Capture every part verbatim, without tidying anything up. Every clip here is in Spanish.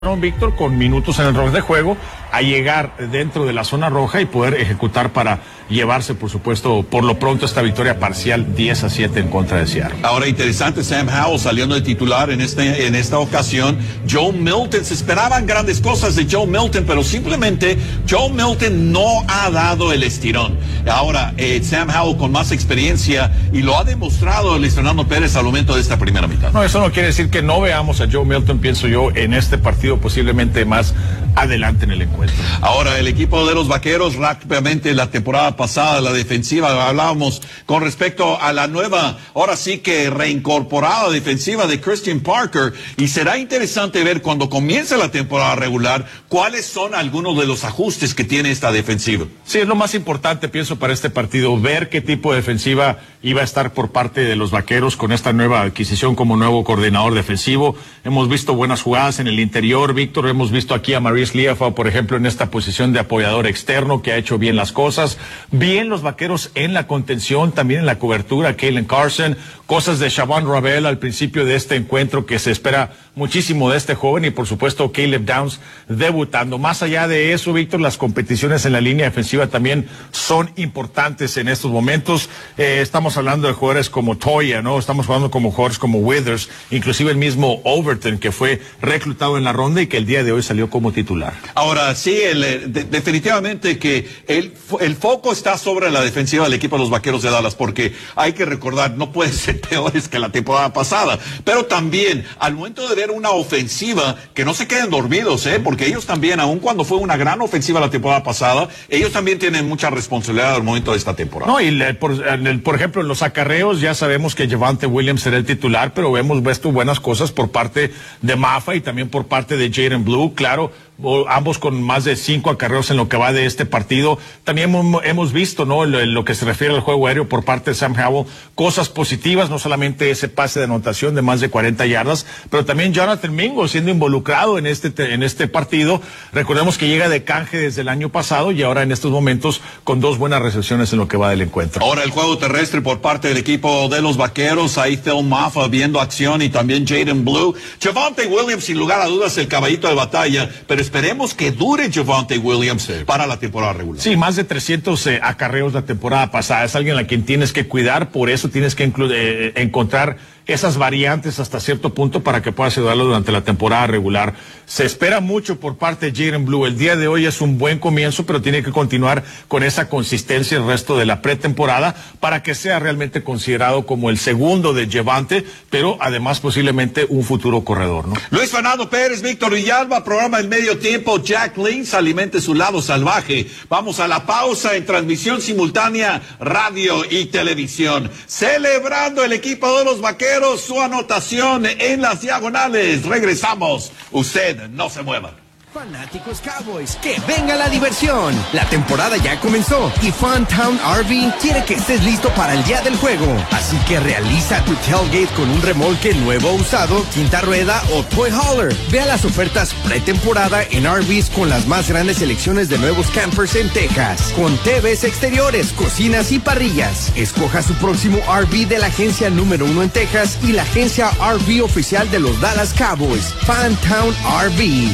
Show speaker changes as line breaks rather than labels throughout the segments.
Víctor, con minutos en el reloj de juego, a llegar dentro de la zona roja y poder ejecutar para llevarse, por supuesto, por lo pronto esta victoria parcial diez a siete en contra de Seattle.
Ahora, interesante, Sam Howell saliendo de titular en este en esta ocasión. Joe Milton, se esperaban grandes cosas de Joe Milton, pero simplemente Joe Milton no ha dado el estirón. Ahora, eh, Sam Howell con más experiencia, y lo ha demostrado Luis Fernando Pérez al momento de esta primera mitad.
No, eso no quiere decir que no veamos a Joe Milton, pienso yo, en este partido posiblemente más adelante en el encuentro.
Ahora, el equipo de los Vaqueros, rápidamente, la temporada pasada, la defensiva, hablábamos con respecto a la nueva, ahora sí que reincorporada defensiva de Christian Parker, y será interesante ver cuando comience la temporada regular cuáles son algunos de los ajustes que tiene esta defensiva.
Sí, es lo más importante, pienso, para este partido, ver qué tipo de defensiva iba a estar por parte de los Vaqueros con esta nueva adquisición como nuevo coordinador defensivo. Hemos visto buenas jugadas en el interior, Víctor, hemos visto aquí a Maurice Liafa, por ejemplo, en esta posición de apoyador externo, que ha hecho bien las cosas. Bien los Vaqueros en la contención, también en la cobertura, Kalen Carson, cosas de Shavon Ravel al principio de este encuentro, que se espera muchísimo de este joven, y por supuesto Caleb Downs debutando. Más allá de eso, Víctor, las competiciones en la línea defensiva también son importantes en estos momentos. Eh, estamos hablando de jugadores como Toya, ¿no? Estamos hablando como jugadores como Withers, inclusive el mismo Overton, que fue reclutado en la ronda y que el día de hoy salió como titular.
Ahora sí, el, de, definitivamente que el, el foco está sobre la defensiva del equipo de los Vaqueros de Dallas, porque hay que recordar, no pueden ser peores que la temporada pasada, pero también al momento de ver una ofensiva, que no se queden dormidos, ¿eh? Porque ellos también, aun cuando fue una gran ofensiva la temporada pasada, ellos también tienen mucha responsabilidad al momento de esta temporada.
No, y le, por, el, por ejemplo, en los acarreos ya sabemos que Javonte Williams será el titular, pero hemos visto buenas cosas por parte de Maffa y también por parte de Jaden Blue, claro, ambos con más de cinco acarreos en lo que va de este partido. También hemos visto, ¿no?, en lo que se refiere al juego aéreo por parte de Sam Howell, cosas positivas, no solamente ese pase de anotación de más de cuarenta yardas, pero también Jonathan Mingo siendo involucrado en este en este partido. Recordemos que llega de canje desde el año pasado y ahora en estos momentos con dos buenas recepciones en lo que va del encuentro.
Ahora el juego terrestre por parte del equipo de los Vaqueros, ahí Phil Maffa viendo acción y también Jaden Blue. Javonte Williams, sin lugar a dudas, el caballito de batalla, pero esperemos que dure Javonte Williams sí. para la temporada regular.
Sí, más de trescientos eh, acarreos la temporada pasada. Es alguien a quien tienes que cuidar, por eso tienes que eh, encontrar esas variantes hasta cierto punto para que puedas ayudarlo durante la temporada regular. Se espera mucho por parte de Jaden Blue. El día de hoy es un buen comienzo, pero tiene que continuar con esa consistencia el resto de la pretemporada para que sea realmente considerado como el segundo de Javonte, pero además posiblemente un futuro corredor, ¿no?
Luis Fernando Pérez, Víctor Villalba, programa El Medio Tiempo. Jack Links, alimente su lado salvaje. Vamos a la pausa en transmisión simultánea, radio y televisión. Celebrando el equipo de los Vaqueros su anotación en las diagonales. Regresamos. Usted no se mueva.
Fanáticos Cowboys, que venga la diversión. La temporada ya comenzó y Funtown R V quiere que estés listo para el día del juego. Así que realiza tu tailgate con un remolque nuevo o usado, quinta rueda o toy hauler. Vea las ofertas pretemporada en R Vs con las más grandes selecciones de nuevos campers en Texas. Con T Vs exteriores, cocinas y parrillas. Escoja su próximo R V de la agencia número uno en Texas y la agencia R V oficial de los Dallas Cowboys, Funtown R V.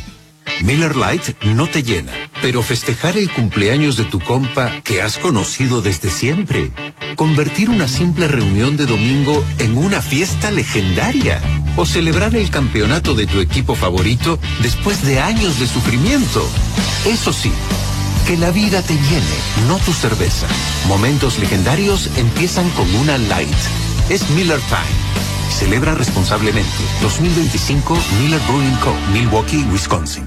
Miller Lite no te llena, pero festejar el cumpleaños de tu compa que has conocido desde siempre. Convertir una simple reunión de domingo en una fiesta legendaria. O celebrar el campeonato de tu equipo favorito después de años de sufrimiento. Eso sí, que la vida te llene, no tu cerveza. Momentos legendarios empiezan con una Light. Es Miller Time. Celebra responsablemente. dos mil veinticinco Miller Brewing Co., Milwaukee, Wisconsin.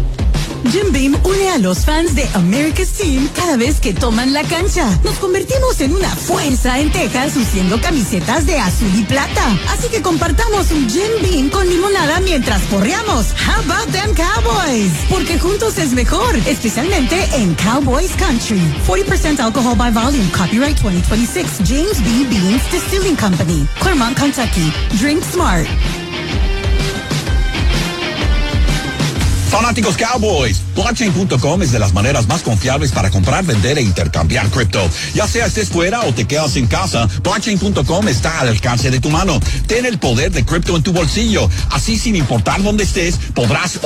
Jim Beam une a los fans de America's Team cada vez que toman la cancha. Nos convertimos en una fuerza en Texas luciendo camisetas de azul y plata. Así que compartamos un Jim Beam con limonada mientras porreamos. How about them Cowboys? Porque juntos es mejor, especialmente en Cowboys Country. forty percent alcohol by volume. Copyright twenty twenty-six. James B. Beams Distilling Company. Claremont, Kentucky. Drink smart.
Fanáticos Cowboys, blockchain punto com es de las maneras más confiables para comprar, vender e intercambiar cripto. Ya sea estés fuera o te quedas en casa, blockchain punto com está al alcance de tu mano. Ten el poder de cripto en tu bolsillo. Así, sin importar dónde estés, podrás